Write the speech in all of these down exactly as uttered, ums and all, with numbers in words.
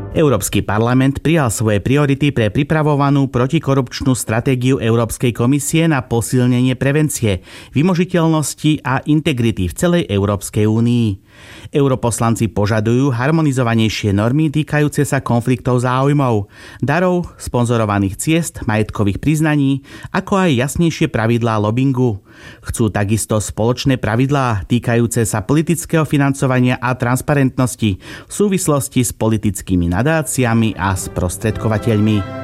Európsky parlament prijal svoje priority pre pripravovanú protikorupčnú stratégiu Európskej komisie na posilnenie prevencie, vymožiteľnosti a integrity v celej Európskej únii. Europoslanci požadujú harmonizovanejšie normy týkajúce sa konfliktov záujmov, darov, sponzorovaných ciest, majetkových priznaní, ako aj jasnejšie pravidlá lobingu. Chcú takisto spoločné pravidlá týkajúce sa politického financovania a transparentnosti v súvislosti s politickými nadáciami a sprostredkovateľmi.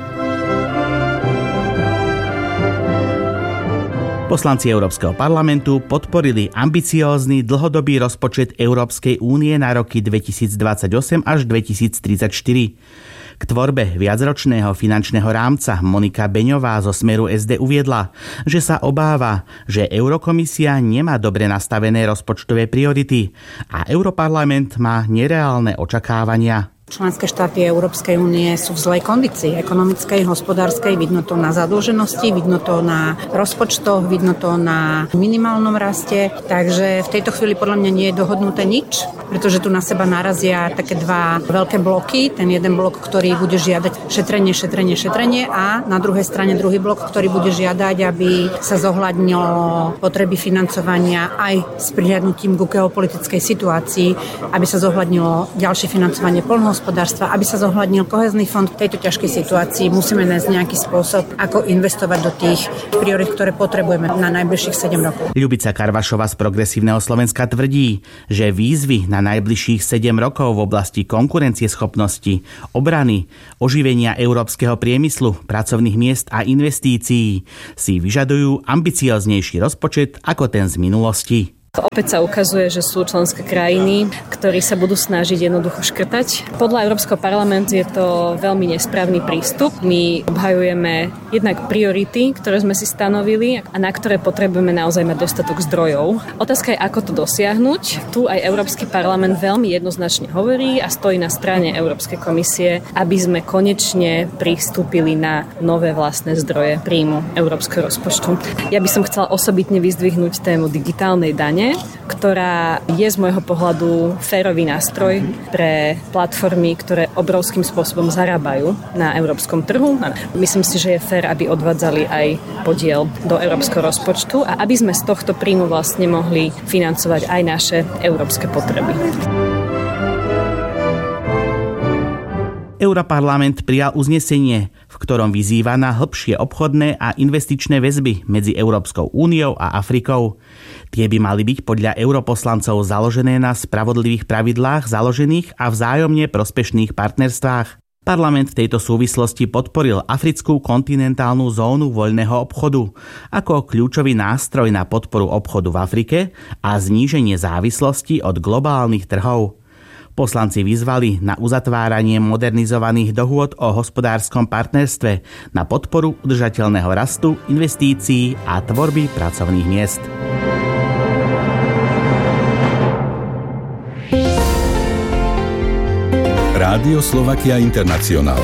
Poslanci Európskeho parlamentu podporili ambiciózny dlhodobý rozpočet Európskej únie na roky dvetisícdvadsaťosem až dvetisíctridsaťštyri. K tvorbe viacročného finančného rámca Monika Beňová zo Smeru es dé uviedla, že sa obáva, že Eurokomisia nemá dobre nastavené rozpočtové priority a Europarlament má nereálne očakávania. Členské štáty Európskej únie sú v zlej kondícii ekonomickej, hospodárskej, vidno to na zadlženosti, vidno to na rozpočtoch, vidno to na minimálnom raste, takže v tejto chvíli podľa mňa nie je dohodnuté nič, pretože tu na seba narazia také dva veľké bloky, ten jeden blok, ktorý bude žiadať šetrenie, šetrenie, šetrenie a na druhej strane druhý blok, ktorý bude žiadať, aby sa zohľadnilo potreby financovania aj s prihľadnutím ku geopolitickej situácii, aby sa zohľadnilo ďalšie financovanie poľnohospodárstva, hospodárstva, aby sa zohľadnil kohézny fond v tejto ťažkej situácii. Musíme nájsť nejaký spôsob, ako investovať do tých priorít, ktoré potrebujeme na najbližších sedem rokov. Ľubica Karvašová z Progresívneho Slovenska tvrdí, že výzvy na najbližších sedem rokov v oblasti konkurencieschopnosti, obrany, oživenia európskeho priemyslu, pracovných miest a investícií si vyžadujú ambicioznejší rozpočet ako ten z minulosti. Opäť sa ukazuje, že sú členské krajiny, ktorí sa budú snažiť jednoducho škrtať. Podľa Európskeho parlamentu je to veľmi nesprávny prístup. My obhajujeme jednak priority, ktoré sme si stanovili a na ktoré potrebujeme naozaj mať dostatok zdrojov. Otázka je, ako to dosiahnuť. Tu aj Európsky parlament veľmi jednoznačne hovorí a stojí na strane Európskej komisie, aby sme konečne pristúpili na nové vlastné zdroje príjmu európskeho rozpočtu. Ja by som chcela osobitne vyzdvihnúť tému digitálnej dane, ktorá je z môjho pohľadu férový nástroj pre platformy, ktoré obrovským spôsobom zarábajú na európskom trhu. Myslím si, že je fér, aby odvádzali aj podiel do európskeho rozpočtu a aby sme z tohto príjmu vlastne mohli financovať aj naše európske potreby. Europarlament prijal uznesenie, v ktorom vyzýva na hlbšie obchodné a investičné väzby medzi Európskou úniou a Afrikou. Tie by mali byť podľa europoslancov založené na spravodlivých pravidlách založených a vzájomne prospešných partnerstvách. Parlament v tejto súvislosti podporil africkú kontinentálnu zónu voľného obchodu ako kľúčový nástroj na podporu obchodu v Afrike a zníženie závislosti od globálnych trhov. Poslanci vyzvali na uzatváranie modernizovaných dohôd o hospodárskom partnerstve na podporu udržateľného rastu, investícií a tvorby pracovných miest. Rádio Slovakia International.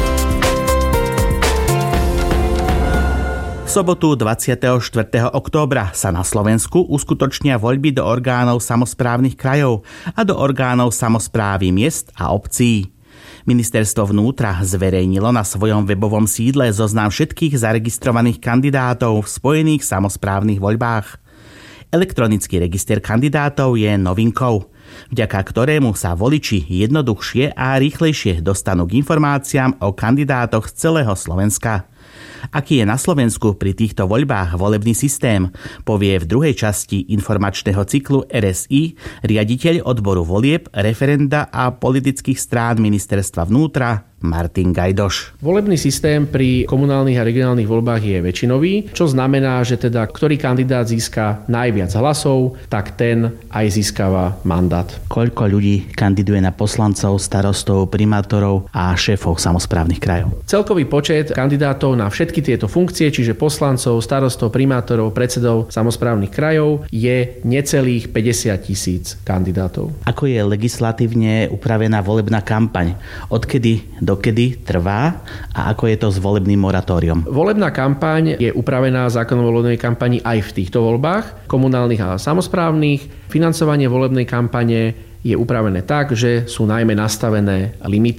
V sobotu dvadsiateho štvrtého októbra sa na Slovensku uskutočnia voľby do orgánov samosprávnych krajov a do orgánov samosprávy miest a obcí. Ministerstvo vnútra zverejnilo na svojom webovom sídle zoznam všetkých zaregistrovaných kandidátov v spojených samosprávnych voľbách. Elektronický register kandidátov je novinkou, vďaka ktorému sa voliči jednoduchšie a rýchlejšie dostanú k informáciám o kandidátoch z celého Slovenska. Aký je na Slovensku pri týchto voľbách volebný systém, povie v druhej časti informačného cyklu er es í riaditeľ odboru volieb, referenda a politických strán Ministerstva vnútra Martin Gajdoš. Volebný systém pri komunálnych a regionálnych voľbách je väčšinový, čo znamená, že teda ktorý kandidát získa najviac hlasov, tak ten aj získava mandát. Koľko ľudí kandiduje na poslancov, starostov, primátorov a šéfov samosprávnych krajov? Celkový počet kandidátov na všetky tieto funkcie, čiže poslancov, starostov, primátorov, predsedov samosprávnych krajov, je necelých päťdesiat tisíc kandidátov. Ako je legislatívne upravená volebná kampaň? Odkedy do dokedy trvá a ako je to s volebným moratóriom? Volebná kampaň je upravená zákonom o volebnej kampani aj v týchto voľbách, komunálnych a samosprávnych. Financovanie volebnej kampane je upravené tak, že sú najmä nastavené limity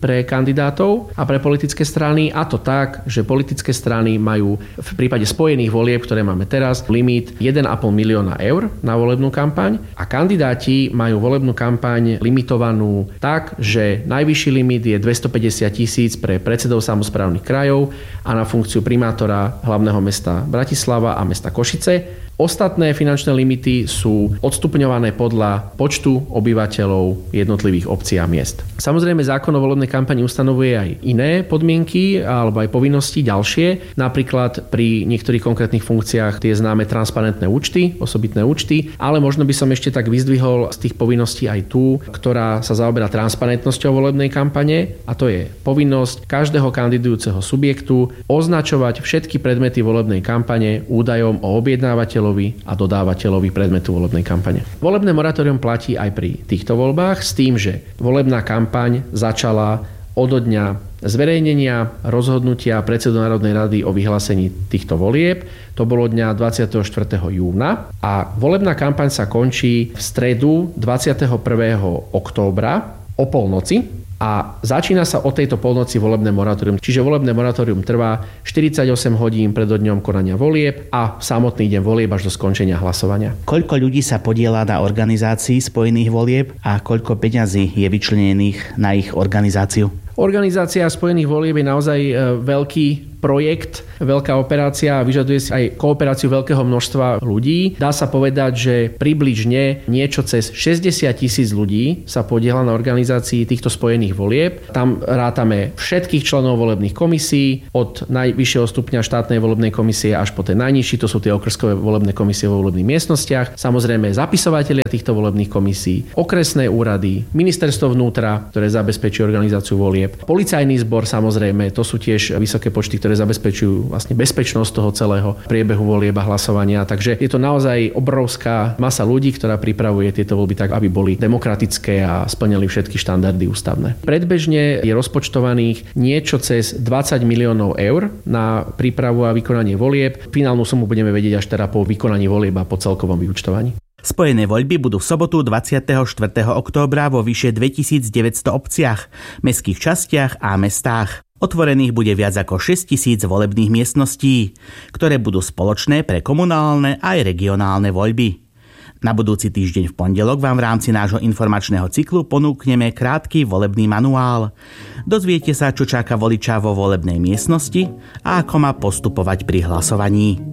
pre kandidátov a pre politické strany, a to tak, že politické strany majú v prípade spojených volieb, ktoré máme teraz, limit jeden a pol milióna eur na volebnú kampaň a kandidáti majú volebnú kampaň limitovanú tak, že najvyšší limit je dvestopäťdesiat tisíc pre predsedov samosprávnych krajov a na funkciu primátora hlavného mesta Bratislava a mesta Košice. Ostatné finančné limity sú odstupňované podľa počtu obyvateľov jednotlivých obcí a miest. Samozrejme, zákon o volebnej kampani ustanovuje aj iné podmienky alebo aj povinnosti ďalšie. Napríklad pri niektorých konkrétnych funkciách tie známe transparentné účty, osobitné účty, ale možno by som ešte tak vyzdvihol z tých povinností aj tú, ktorá sa zaoberá transparentnosťou volebnej kampane, a to je povinnosť každého kandidujúceho subjektu označovať všetky predmety volebnej kampane údajom o objednávateľovi a dodávateľovi predmetu volebnej kampane. Volebné moratórium platí aj pri týchto voľbách s tým, že volebná kampaň začala odo dňa zverejnenia rozhodnutia predsedu Národnej rady o vyhlásení týchto volieb. To bolo dňa dvadsiateho štvrtého júna a volebná kampaň sa končí v stredu dvadsiateho prvého októbra o polnoci. A začína sa od tejto polnoci volebné moratórium. Čiže volebné moratórium trvá štyridsaťosem hodín pred dňom konania volieb a samotný deň volieb až do skončenia hlasovania. Koľko ľudí sa podieľa na organizácii spojených volieb a koľko peňazí je vyčlenených na ich organizáciu? Organizácia spojených volieb je naozaj veľký projekt, veľká operácia a vyžaduje si aj kooperáciu veľkého množstva ľudí. Dá sa povedať, že približne niečo cez šesťdesiat tisíc ľudí sa podieľa na organizácii týchto spojených volieb. Tam rátame všetkých členov volebných komisí, od najvyššieho stupňa štátnej volebnej komisie až po ten najnižší, to sú tie okrskové volebné komisie vo volebných miestnostiach. Samozrejme zapisovatelia týchto volebných komisí, okresné úrady, ministerstvo vnútra, ktoré zabezpečí organizáciu volieb, policajný zbor, samozrejme, to sú tiež vysoké počty, ktoré zabezpečujú vlastne bezpečnosť toho celého priebehu volieb a hlasovania. Takže je to naozaj obrovská masa ľudí, ktorá pripravuje tieto voľby tak, aby boli demokratické a splňali všetky štandardy ústavné. Predbežne je rozpočtovaných niečo cez dvadsať miliónov eur na prípravu a vykonanie volieb. Finálnu sumu budeme vedieť až teda po vykonaní volieb a po celkovom vyúčtovaní. Spojené voľby budú v sobotu dvadsiateho štvrtého októbra vo vyše dvetisícdeväťsto obciach, mestských častiach a mestách. Otvorených bude viac ako šesťtisíc volebných miestností, ktoré budú spoločné pre komunálne aj regionálne voľby. Na budúci týždeň v pondelok vám v rámci nášho informačného cyklu ponúkneme krátky volebný manuál. Dozviete sa, čo čaká voliča vo volebnej miestnosti a ako má postupovať pri hlasovaní.